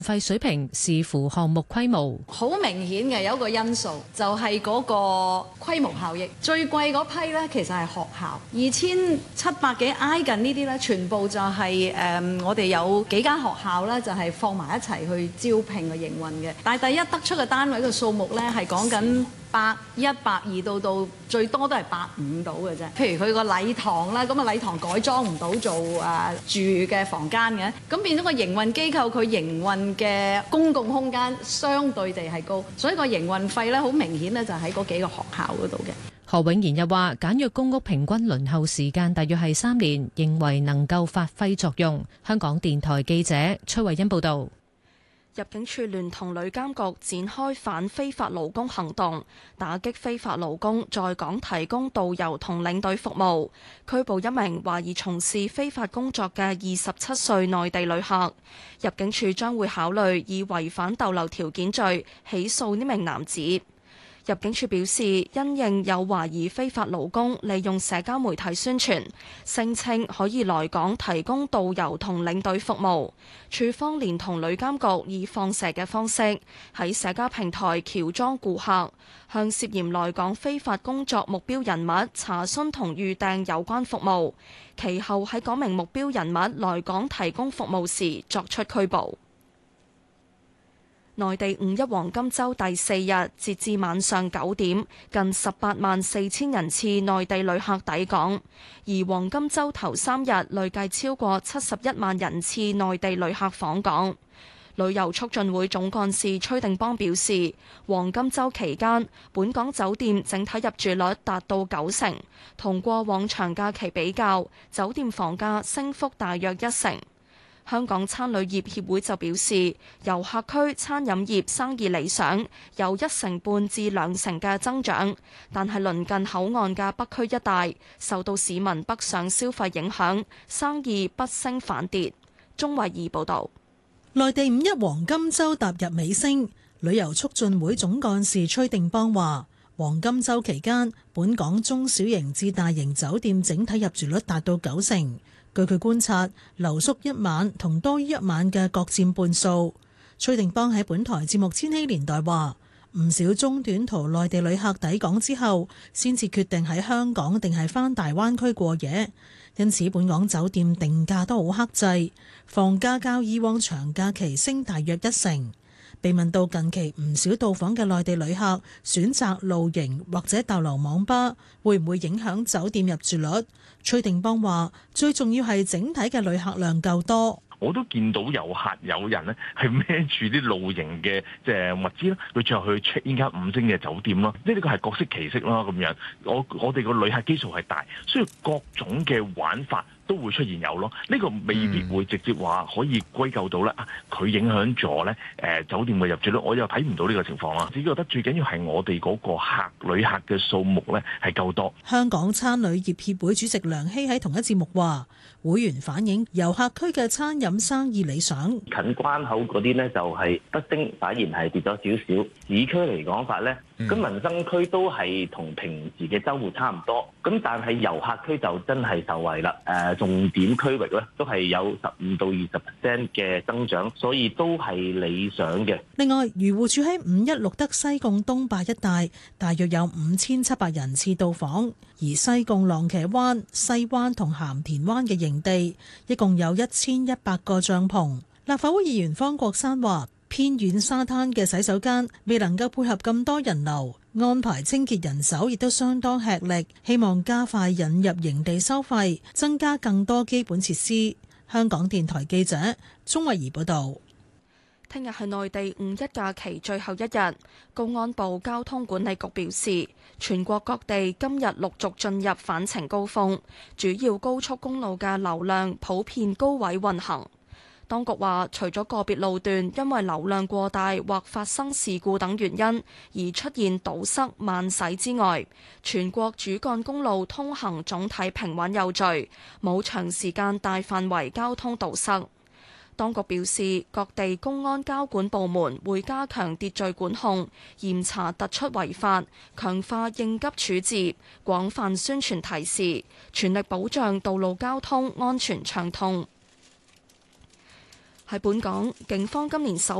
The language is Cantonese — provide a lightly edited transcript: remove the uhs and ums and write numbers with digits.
費水平視乎項目規模。 好明顯嘅有一個因素就係嗰個規模效益。最貴嗰批呢，其實係學校2700幾，挨近呢啲呢，全部就係我哋有幾間學校呢，就係放埋一齊去招聘嘅營運嘅。但係第一得出嘅單位嘅數目呢，係講緊100、120到最多都係150到嘅啫。譬如佢個禮堂啦，咁啊禮堂改裝唔到做住嘅房間嘅，咁變咗個營運機構佢營運嘅公共空間相對地係高，所以個營運費咧好明顯咧就喺嗰幾個學校嗰度嘅。 何永賢又話：簡約公屋平均輪候時間大約係3年，認為能夠發揮作用。香港電台記者崔慧欣報道。 入境處聯同旅監局展開反非法勞工行動，打擊非法勞工在港提供導遊同領隊服務，拘捕一名懷疑從事非法工作嘅27歲內地旅客。入境處將會考慮以違反逗留條件罪起訴呢名男子。入境處表示，因應有懷疑非法勞工利用社交媒體宣傳，聲稱可以來港提供導遊同領隊服務，處方連同旅監局以放蛇嘅方式喺社交平台喬裝顧客，向涉嫌來港非法工作目標人物查詢同預訂有關服務，其後喺嗰名目標人物來港提供服務時作出拘捕。內地五一黃金週第4日，截至晚上9點，近18萬4千人次內地旅客抵港，而黃金週頭3日累計超過71萬人次內地旅客訪港。旅遊促進會總幹事崔定邦表示，黃金週期間，本港酒店整體入住率達到90%，同過往長假期比較，酒店房價升幅大約1成。香港餐旅業協會就表示，遊客區餐飲業生意理想，有1成半至2成嘅增長，但係鄰近口岸嘅北區一帶受到市民北上消費影響，生意不升反跌。鍾慧儀報導。 內地五一黃金週踏入尾聲，旅遊促進會總幹事崔定邦話：黃金週期間，本港中小型至大型酒店整體入住率達到90%。據佢觀察，留宿一晚同多於一晚嘅各佔半數。崔定邦喺本台節目《千禧年代》話，唔少中短途內地旅客抵港之後，先至決定喺香港定係返大灣區過夜，因此本港酒店定價都好克制，房價較以往長假期升大約1成。被問到近期唔少到訪嘅內地旅客選擇露營或者逗留網吧，會唔會影響酒店入住率？崔定邦話：最重要係整體嘅旅客量夠多。 我都見到有客有人咧係孭住啲露營嘅即係物資啦，佢最後去 check in 間5星嘅酒店咯，呢個係各式其式啦咁樣。我哋個旅客基數係大，所以各種嘅玩法都會出現有咯。呢個未必會直接話可以歸咎到咧佢影響咗咧酒店嘅入住率，我又睇唔到呢個情況啦。只覺得最緊要係我哋嗰個旅客嘅數目咧係夠多。 香港餐旅業協會主席梁希喺同一節目話，會員反映遊客區嘅餐飲生意理想， 近關口嗰啲呢就係不升，反而係跌咗少少。市區嚟講法呢，咁民生區都係同平時嘅週末差唔多。咁但係遊客區就真係受惠啦。重點區域呢都係有15到20% 嘅增長，所以都係理想嘅。 另外，漁護署喺5一錄得西貢東壩一帶大約有5700人次到訪，而西貢浪茄灣、西灣同鹹田灣嘅營地一共有1100個帳篷。立法會議員方國珊話：偏遠沙灘嘅洗手間未能夠配合咁多人流，安排清潔人手亦都相當吃力。希望加快引入營地收費，增加更多基本設施。香港電台記者鍾慧儀報道。 聽日係內地五一假期最後一日，公安部交通管理局表示，全國各地今日陸續進入返程高峰，主要高速公路嘅流量普遍高位運行。當局話，除咗個別路段因為流量過大或發生事故等原因而出現堵塞慢駛之外，全國主幹公路通行總體平穩有序，冇長時間大範圍交通堵塞。當局表示，各地公安交管部門會加強秩序管控，嚴查突出違法，強化應急處置，廣泛宣傳提示，全力保障道路交通安全暢通。 喺本港，警方今年首